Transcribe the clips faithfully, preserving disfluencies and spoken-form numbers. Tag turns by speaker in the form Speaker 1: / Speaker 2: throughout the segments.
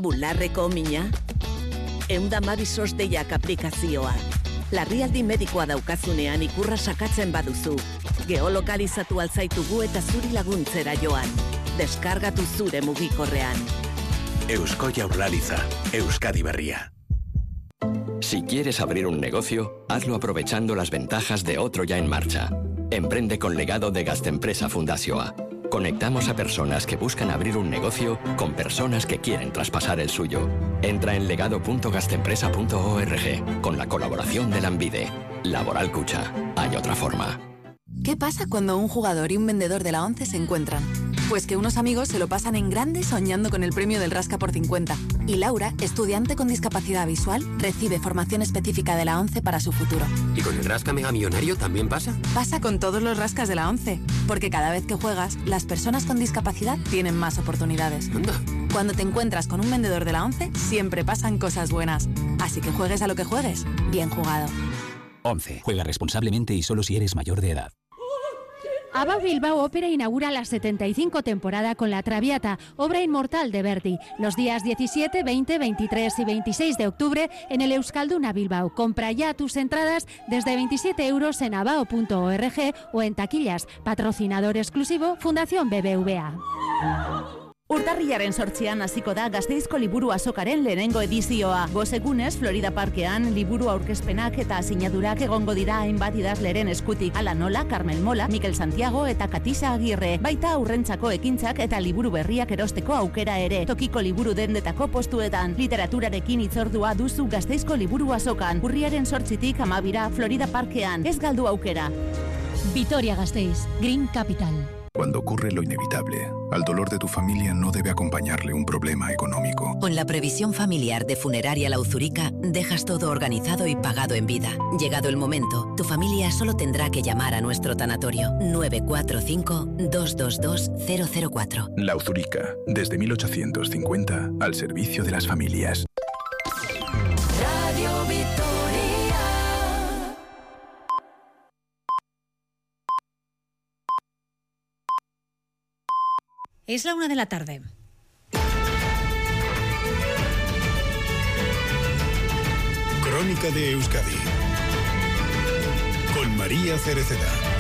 Speaker 1: Bularreko mina? Eunda mabisos deiak aplikazioa. Larrialdi medikoa daukazunean ikurra sakatzen baduzu. Geolokalizatu altzaitugu eta zuri laguntzera joan. Deskargatu zure mugikorrean.
Speaker 2: Eusko Jaurlaritza, Euskadi Berria.
Speaker 3: Si quieres abrir un negocio, hazlo aprovechando las ventajas de otro ya en marcha. Emprende con legado de Gastempresa Fundazioa. Conectamos a personas que buscan abrir un negocio con personas que quieren traspasar el suyo. Entra en legado punto gastempresa punto org con la colaboración de Lanbide. Laboral Cucha. Hay otra forma.
Speaker 4: ¿Qué pasa cuando un jugador y un vendedor de la ONCE se encuentran? Pues que unos amigos se lo pasan en grande soñando con el premio del Rasca por cincuenta. Y Laura, estudiante con discapacidad visual, recibe formación específica de la ONCE para su futuro.
Speaker 5: ¿Y con el Rasca Mega Millonario también pasa?
Speaker 4: Pasa con todos los rascas de la ONCE. Porque cada vez que juegas, las personas con discapacidad tienen más oportunidades.
Speaker 5: Anda.
Speaker 4: Cuando te encuentras con un vendedor de la ONCE, siempre pasan cosas buenas. Así que juegues a lo que juegues, bien jugado.
Speaker 6: ONCE. Juega responsablemente y solo si eres mayor de edad.
Speaker 7: ABBA Bilbao Ópera inaugura la setenta y cinco temporada con La Traviata, obra inmortal de Verdi, los días diecisiete, veinte, veintitrés y veintiséis de octubre en el Euskalduna Bilbao. Compra ya tus entradas desde veintisiete euros en abao punto org o en taquillas. Patrocinador exclusivo Fundación B B V A.
Speaker 8: Urtarrilaren sortzian hasiko da Gasteizko liburu azokaren lehenengo edizioa. Gosegunez, Florida Parkean liburu aurkezpenak eta sinadurak egongo dira hainbat idazleren eskutik. Ala nola, Carmel Mola, Mikel Santiago eta Katisa Agirre. Baita aurrentzako ekintzak eta liburu berriak erosteko aukera ere. Tokiko liburu dendetako postuetan. Literaturarekin hitzordua duzu Gasteizko liburu azokan. Urriaren sortzitik amabira Florida Parkean. Ez galdu aukera.
Speaker 7: Vitoria Gasteiz, Green Capital.
Speaker 9: Cuando ocurre lo inevitable, al dolor de tu familia no debe acompañarle un problema económico.
Speaker 10: Con la previsión familiar de Funeraria La Uzurica, dejas todo organizado y pagado en vida. Llegado el momento, tu familia solo tendrá que llamar a nuestro tanatorio nueve cuatro cinco, dos dos dos, cero cero cuatro.
Speaker 9: La Uzurica, desde mil ochocientos cincuenta, al servicio de las familias.
Speaker 11: Radio Victoria.
Speaker 12: Es la una de la tarde.
Speaker 13: Crónica de Euskadi con María Cereceda.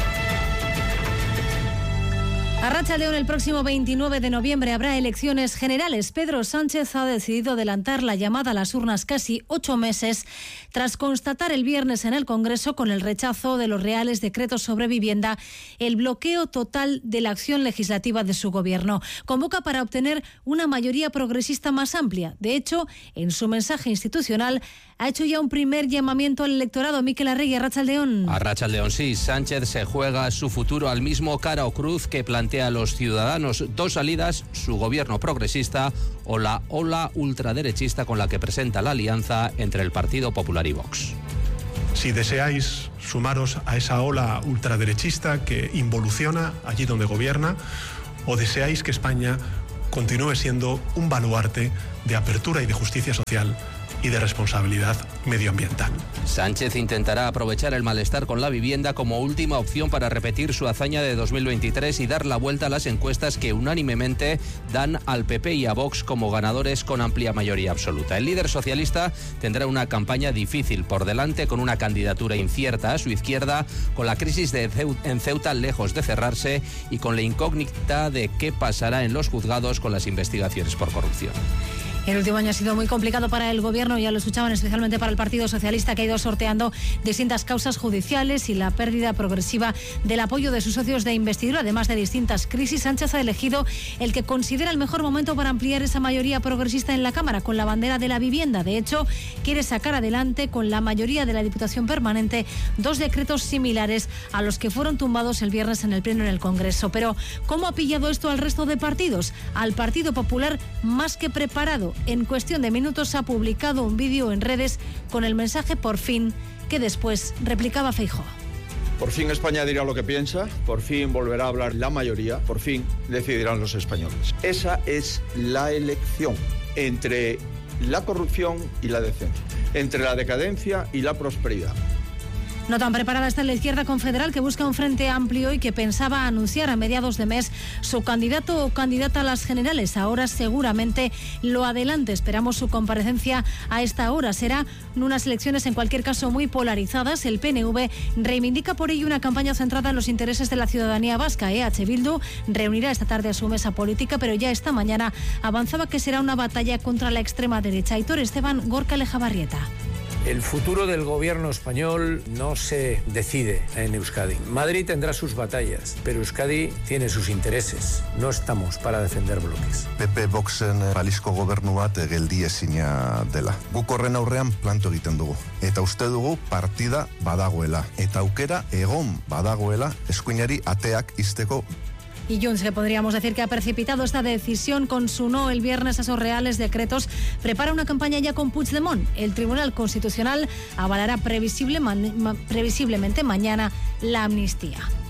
Speaker 12: Arratsaldeon, el próximo veintinueve de noviembre habrá elecciones generales. Pedro Sánchez ha decidido adelantar la llamada a las urnas casi ocho meses tras constatar el viernes en el Congreso, con el rechazo de los reales decretos sobre vivienda, el bloqueo total de la acción legislativa de su gobierno. Convoca para obtener una mayoría progresista más amplia. De hecho, en su mensaje institucional ha hecho ya un primer llamamiento al electorado. Mikel Arregui, arratsaldeon.
Speaker 14: Arratsaldeon, sí. Sánchez se juega su futuro al mismo cara o cruz que plantea a los ciudadanos. Dos salidas: su gobierno progresista o la ola ultraderechista con la que presenta la alianza entre el Partido Popular y Vox.
Speaker 15: Si deseáis sumaros a esa ola ultraderechista que involuciona allí donde gobierna, o deseáis que España continúe siendo un baluarte de apertura y de justicia social y de responsabilidad medioambiental.
Speaker 14: Sánchez intentará aprovechar el malestar con la vivienda como última opción para repetir su hazaña de dos mil veintitrés y dar la vuelta a las encuestas que unánimemente dan al P P y a Vox como ganadores con amplia mayoría absoluta. El líder socialista tendrá una campaña difícil por delante, con una candidatura incierta a su izquierda, con la crisis de Ceu- en Ceuta lejos de cerrarse y con la incógnita de qué pasará en los juzgados con las investigaciones por corrupción.
Speaker 12: El último año ha sido muy complicado para el gobierno, ya lo escuchaban, especialmente para el Partido Socialista, que ha ido sorteando distintas causas judiciales y la pérdida progresiva del apoyo de sus socios de investidura. Además de distintas crisis, Sánchez ha elegido el que considera el mejor momento para ampliar esa mayoría progresista en la Cámara, con la bandera de la vivienda. De hecho, quiere sacar adelante con la mayoría de la Diputación Permanente dos decretos similares a los que fueron tumbados el viernes en el Pleno en el Congreso. Pero, ¿cómo ha pillado esto al resto de partidos? Al Partido Popular, más que preparado. En cuestión de minutos ha publicado un vídeo en redes con el mensaje "por fin", que después replicaba Feijóo.
Speaker 16: Por fin España dirá lo que piensa, por fin volverá a hablar la mayoría, por fin decidirán los españoles. Esa es la elección entre la corrupción y la decencia, entre la decadencia y la prosperidad.
Speaker 12: No tan preparada está la izquierda confederal, que busca un frente amplio y que pensaba anunciar a mediados de mes su candidato o candidata a las generales. Ahora seguramente lo adelante. Esperamos su comparecencia a esta hora. Será unas elecciones en cualquier caso muy polarizadas. El P N V reivindica por ello una campaña centrada en los intereses de la ciudadanía vasca. E H Bildu reunirá esta tarde a su mesa política, pero ya esta mañana avanzaba que será una batalla contra la extrema derecha. Aitor Esteban, Gorka Lejabarrieta.
Speaker 11: El futuro del gobierno español no se decide en Euskadi. Madrid tendrá sus batallas, pero Euskadi tiene sus intereses. No estamos para defender bloques.
Speaker 17: P P Voxen balizko gobernu bat geldiezina dela. Guk horren aurrean planto egiten dugu. Eta uste dugu partida badagoela. Eta aukera egon badagoela eskuinari ateak ixteko.
Speaker 12: Y Junts, que podríamos decir que ha precipitado esta decisión con su no el viernes a esos reales decretos, prepara una campaña ya con Puigdemont. El Tribunal Constitucional avalará previsible, man, previsiblemente mañana la amnistía.